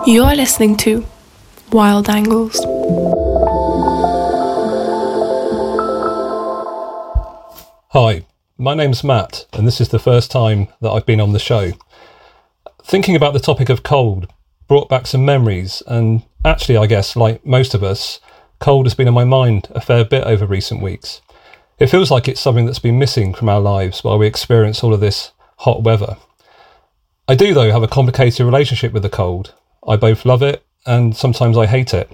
You're listening to Wild Angles. Hi, my name's Matt, and this is the first time that I've been on the show. Thinking about the topic of cold brought back some memories, and actually, I guess, like most of us, cold has been on my mind a fair bit over recent weeks. It feels like it's something that's been missing from our lives while we experience all of this hot weather. I do, though, have a complicated relationship with the cold. I both love it and sometimes I hate it.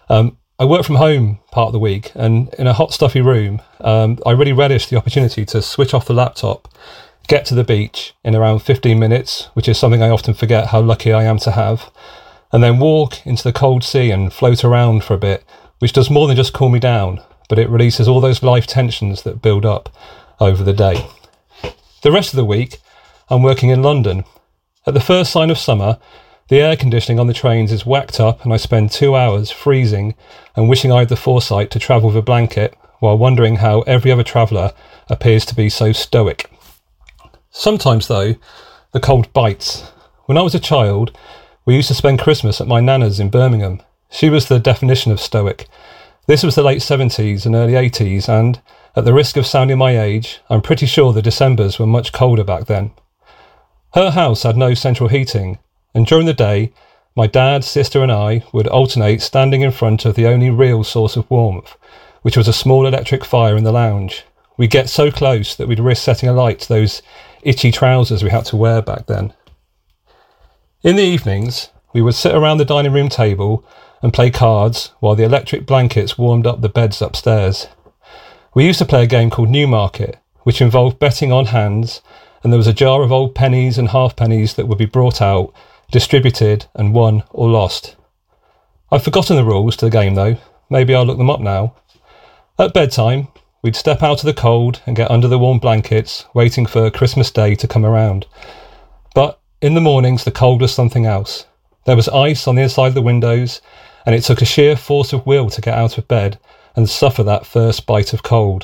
I work from home part of the week, and in a hot, stuffy room, I really relish the opportunity to switch off the laptop, get to the beach in around 15 minutes, which is something I often forget how lucky I am to have, and then walk into the cold sea and float around for a bit, which does more than just cool me down, but it releases all those life tensions that build up over the day. The rest of the week, I'm working in London. At the first sign of summer, the air conditioning on the trains is whacked up and I spend 2 hours freezing and wishing I had the foresight to travel with a blanket while wondering how every other traveller appears to be so stoic. Sometimes, though, the cold bites. When I was a child, we used to spend Christmas at my nana's in Birmingham. She was the definition of stoic. This was the late 70s and early 80s, and, at the risk of sounding my age, I'm pretty sure the Decembers were much colder back then. Her house had no central heating, and during the day, my dad, sister and I would alternate standing in front of the only real source of warmth, which was a small electric fire in the lounge. We'd get so close that we'd risk setting alight to those itchy trousers we had to wear back then. In the evenings, we would sit around the dining room table and play cards while the electric blankets warmed up the beds upstairs. We used to play a game called Newmarket, which involved betting on hands, and there was a jar of old pennies and half pennies that would be brought out, distributed and won or lost. I've forgotten the rules to the game though. Maybe I'll look them up now. At bedtime, we'd step out of the cold and get under the warm blankets, waiting for Christmas Day to come around. But in the mornings, the cold was something else. There was ice on the inside of the windows, and it took a sheer force of will to get out of bed and suffer that first bite of cold.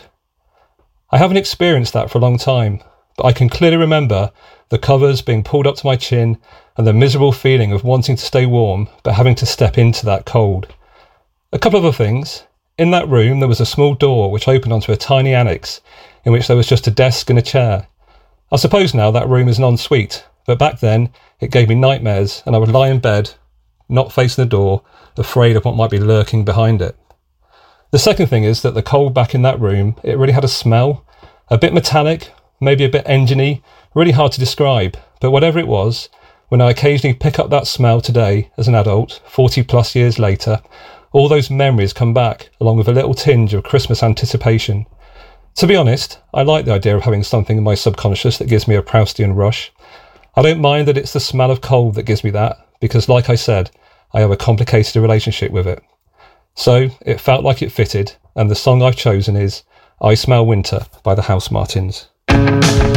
I haven't experienced that for a long time, but I can clearly remember the covers being pulled up to my chin and the miserable feeling of wanting to stay warm but having to step into that cold. A couple of other things. In that room there was a small door which opened onto a tiny annex in which there was just a desk and a chair. I suppose now that room is an ensuite, but back then it gave me nightmares and I would lie in bed, not facing the door, afraid of what might be lurking behind it. The second thing is that the cold back in that room, it really had a smell, a bit metallic, maybe a bit engine-y, really hard to describe, but whatever it was, when I occasionally pick up that smell today as an adult, 40 plus years later, all those memories come back along with a little tinge of Christmas anticipation. To be honest, I like the idea of having something in my subconscious that gives me a Proustian rush. I don't mind that it's the smell of cold that gives me that, because like I said, I have a complicated relationship with it. So it felt like it fitted, and the song I've chosen is I Smell Winter by the Housemartins.